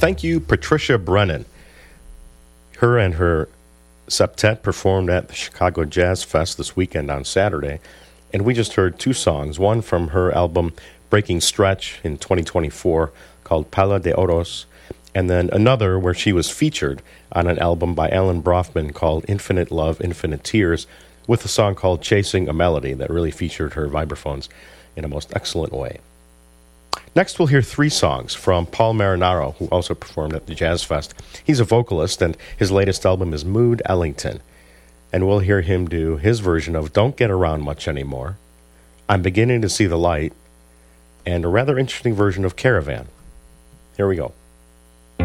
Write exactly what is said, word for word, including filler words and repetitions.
Thank you, Patricia Brennan. Her and her septet performed at the Chicago Jazz Fest this weekend on Saturday, and we just heard two songs, one from her album Breaking Stretch in twenty twenty-four called Pala de Oros, and then another where she was featured on an album by Alan Brofman called Infinite Love, Infinite Tears, with a song called Chasing a Melody that really featured her vibraphones in a most excellent way. Next, we'll hear three songs from Paul Marinaro, who also performed at the Jazz Fest. He's a vocalist, and his latest album is Mood Ellington. And we'll hear him do his version of Don't Get Around Much Anymore, I'm Beginning to See the Light, and a rather interesting version of Caravan. Here we go.